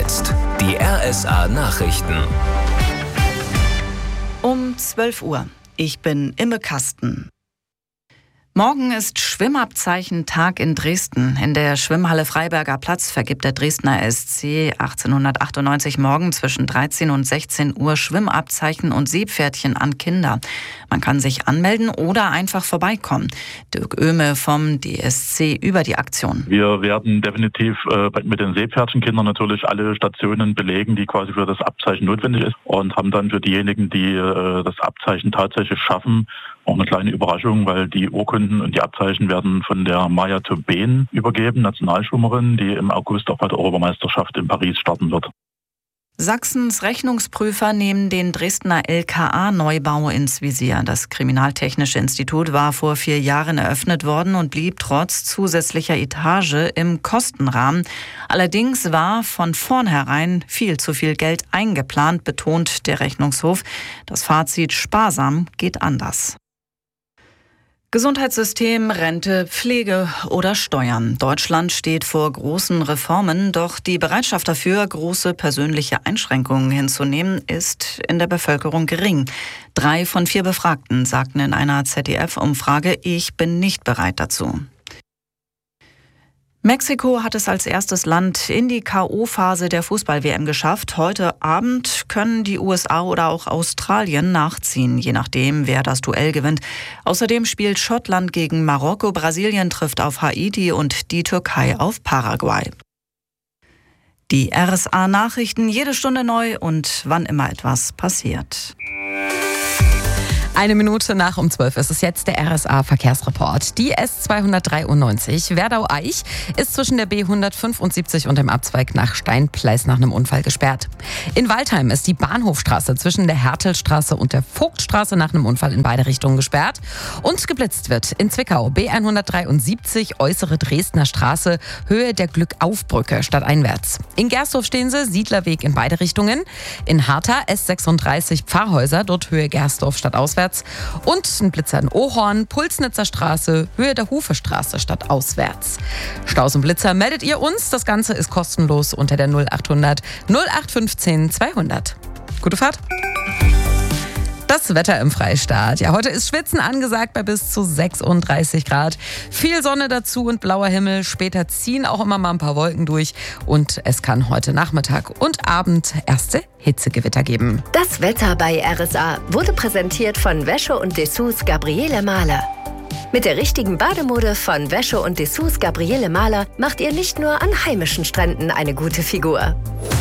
jetzt die RSA Nachrichten. Um 12 Uhr. Ich bin Imme Kasten. Morgen ist Schwimmabzeichen-Tag in Dresden. In der Schwimmhalle Freiberger Platz vergibt der Dresdner SC 1898 morgen zwischen 13 und 16 Uhr Schwimmabzeichen und Seepferdchen an Kinder. Man kann sich anmelden oder einfach vorbeikommen. Dirk Oehme vom DSC über die Aktion. Wir werden definitiv mit den Seepferdchenkindern natürlich alle Stationen belegen, die quasi für das Abzeichen notwendig ist, und haben dann für diejenigen, die das Abzeichen tatsächlich schaffen, auch eine kleine Überraschung, weil die Urkunden und die Abzeichen werden von der Maya Tobin übergeben, Nationalschwimmerin, die im August auch bei der Europameisterschaft in Paris starten wird. Sachsens Rechnungsprüfer nehmen den Dresdner LKA-Neubau ins Visier. Das Kriminaltechnische Institut war vor 4 Jahren eröffnet worden und blieb trotz zusätzlicher Etage im Kostenrahmen. Allerdings war von vornherein viel zu viel Geld eingeplant, betont der Rechnungshof. Das Fazit: sparsam geht anders. Gesundheitssystem, Rente, Pflege oder Steuern. Deutschland steht vor großen Reformen, doch die Bereitschaft dafür, große persönliche Einschränkungen hinzunehmen, ist in der Bevölkerung gering. 3 von 4 Befragten sagten in einer ZDF-Umfrage, ich bin nicht bereit dazu. Mexiko hat es als erstes Land in die K.O.-Phase der Fußball-WM geschafft. Heute Abend können die USA oder auch Australien nachziehen, je nachdem, wer das Duell gewinnt. Außerdem spielt Schottland gegen Marokko, Brasilien trifft auf Haiti und die Türkei auf Paraguay. Die RSA-Nachrichten jede Stunde neu und wann immer etwas passiert. 1 Minute nach um 12 ist es jetzt der RSA-Verkehrsreport. Die S293 Werdau-Eich ist zwischen der B175 und dem Abzweig nach Steinpleis nach einem Unfall gesperrt. In Waldheim ist die Bahnhofstraße zwischen der Hertelstraße und der Vogtstraße nach einem Unfall in beide Richtungen gesperrt. Und geblitzt wird in Zwickau B173 Äußere Dresdner Straße, Höhe der Glückaufbrücke stadteinwärts. In Gersdorf stehen sie, Siedlerweg in beide Richtungen. In Hartha S36 Pfarrhäuser, dort Höhe Gersdorf stadtauswärts. Und ein Blitzer in Ohorn, Pulsnitzer Straße, Höhe der Hufestraße stadtauswärts. Staus und Blitzer meldet ihr uns. Das Ganze ist kostenlos unter der 0800 0815 200. Gute Fahrt. Das Wetter im Freistaat. Ja, heute ist Schwitzen angesagt bei bis zu 36 Grad. Viel Sonne dazu und blauer Himmel. Später ziehen auch immer mal ein paar Wolken durch. Und es kann heute Nachmittag und Abend erste Hitzegewitter geben. Das Wetter bei RSA wurde präsentiert von Wäsche und Dessous Gabriele Mahler. Mit der richtigen Bademode von Wäsche und Dessous Gabriele Mahler macht ihr nicht nur an heimischen Stränden eine gute Figur.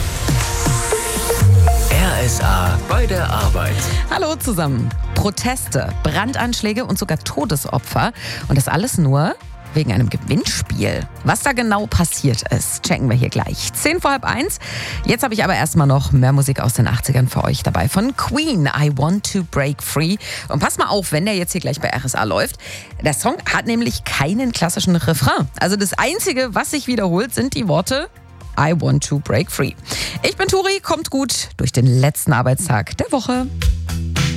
RSA bei der Arbeit. Hallo zusammen. Proteste, Brandanschläge und sogar Todesopfer. Und das alles nur wegen einem Gewinnspiel. Was da genau passiert ist, checken wir hier gleich. 10:10. Jetzt habe ich aber erstmal noch mehr Musik aus den 80ern für euch dabei. Von Queen, I Want to Break Free. Und pass mal auf, wenn der jetzt hier gleich bei RSA läuft. Der Song hat nämlich keinen klassischen Refrain. Also das Einzige, was sich wiederholt, sind die Worte I want to break free. Ich bin Turi, kommt gut durch den letzten Arbeitstag der Woche.